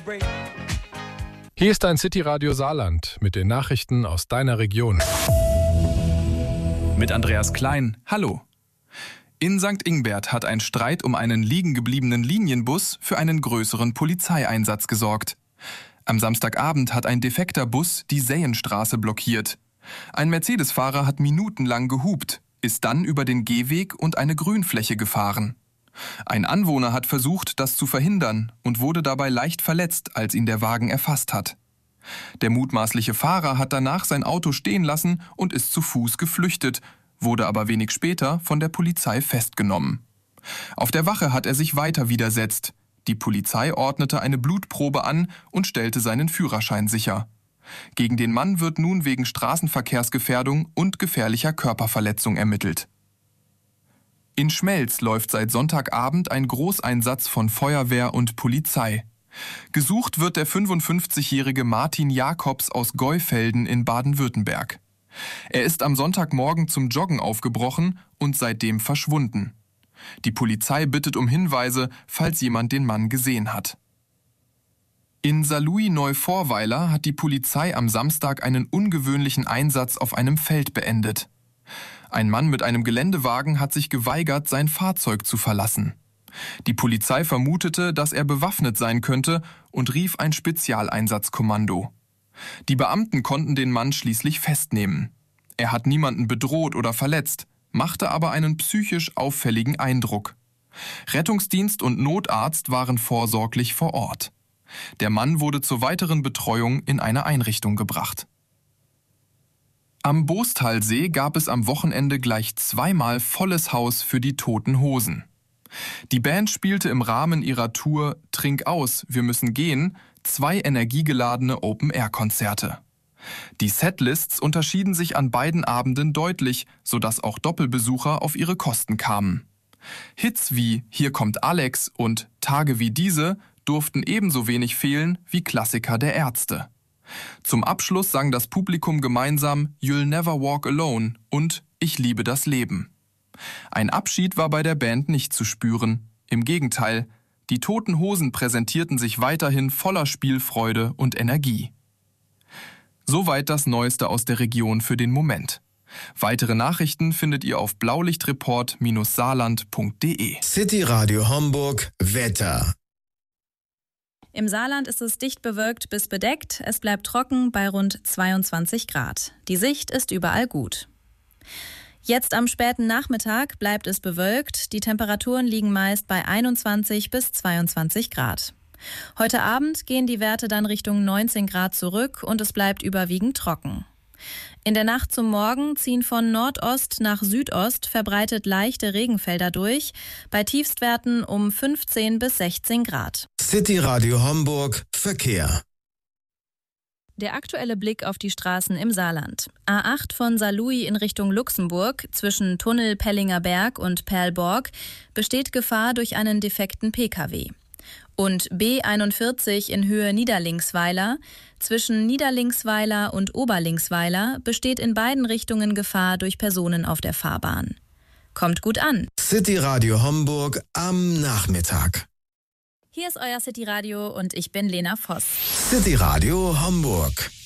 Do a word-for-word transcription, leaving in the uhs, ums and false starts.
Hier ist ein City-Radio Saarland mit den Nachrichten aus deiner Region. Mit Andreas Klein, hallo. In Sankt Ingbert hat ein Streit um einen liegen gebliebenen Linienbus für einen größeren Polizeieinsatz gesorgt. Am Samstagabend hat ein defekter Bus die Sähenstraße blockiert. Ein Mercedes-Fahrer hat minutenlang gehupt, ist dann über den Gehweg und eine Grünfläche gefahren. Ein Anwohner hat versucht, das zu verhindern und wurde dabei leicht verletzt, als ihn der Wagen erfasst hat. Der mutmaßliche Fahrer hat danach sein Auto stehen lassen und ist zu Fuß geflüchtet, wurde aber wenig später von der Polizei festgenommen. Auf der Wache hat er sich weiter widersetzt. Die Polizei ordnete eine Blutprobe an und stellte seinen Führerschein sicher. Gegen den Mann wird nun wegen Straßenverkehrsgefährdung und gefährlicher Körperverletzung ermittelt. In Schmelz läuft seit Sonntagabend ein Großeinsatz von Feuerwehr und Polizei. Gesucht wird der fünfundfünfzigjährige Martin Jakobs aus Geufelden in Baden-Württemberg. Er ist am Sonntagmorgen zum Joggen aufgebrochen und seitdem verschwunden. Die Polizei bittet um Hinweise, falls jemand den Mann gesehen hat. In Saarlouis-Neuvorweiler hat die Polizei am Samstag einen ungewöhnlichen Einsatz auf einem Feld beendet. Ein Mann mit einem Geländewagen hat sich geweigert, sein Fahrzeug zu verlassen. Die Polizei vermutete, dass er bewaffnet sein könnte und rief ein Spezialeinsatzkommando. Die Beamten konnten den Mann schließlich festnehmen. Er hat niemanden bedroht oder verletzt, machte aber einen psychisch auffälligen Eindruck. Rettungsdienst und Notarzt waren vorsorglich vor Ort. Der Mann wurde zur weiteren Betreuung in eine Einrichtung gebracht. Am Bostalsee gab es am Wochenende gleich zweimal volles Haus für die Toten Hosen. Die Band spielte im Rahmen ihrer Tour Trink aus, wir müssen gehen zwei energiegeladene Open-Air-Konzerte. Die Setlists unterschieden sich an beiden Abenden deutlich, sodass auch Doppelbesucher auf ihre Kosten kamen. Hits wie Hier kommt Alex und Tage wie diese durften ebenso wenig fehlen wie Klassiker der Ärzte. Zum Abschluss sang das Publikum gemeinsam You'll Never Walk Alone und Ich liebe das Leben. Ein Abschied war bei der Band nicht zu spüren. Im Gegenteil, die Toten Hosen präsentierten sich weiterhin voller Spielfreude und Energie. Soweit das Neueste aus der Region für den Moment. Weitere Nachrichten findet ihr auf blaulichtreport Bindestrich saarland punkt de. City Radio Homburg Wetter. Im Saarland ist es dicht bewölkt bis bedeckt. Es bleibt trocken bei rund zweiundzwanzig Grad. Die Sicht ist überall gut. Jetzt am späten Nachmittag bleibt es bewölkt. Die Temperaturen liegen meist bei einundzwanzig bis zweiundzwanzig Grad. Heute Abend gehen die Werte dann Richtung neunzehn Grad zurück und es bleibt überwiegend trocken. In der Nacht zum Morgen ziehen von Nordost nach Südost verbreitet leichte Regenfelder durch, bei Tiefstwerten um fünfzehn bis sechzehn Grad. City Radio Homburg Verkehr. Der aktuelle Blick auf die Straßen im Saarland. A acht von Saarlouis in Richtung Luxemburg zwischen Tunnel Pellinger Berg und Perlborg besteht Gefahr durch einen defekten Pkw. Und B einundvierzig in Höhe Niederlingsweiler zwischen Niederlingsweiler und Oberlingsweiler besteht in beiden Richtungen Gefahr durch Personen auf der Fahrbahn. Kommt gut an. City Radio Homburg am Nachmittag. Hier ist euer City Radio und ich bin Lena Voss. City Radio Homburg.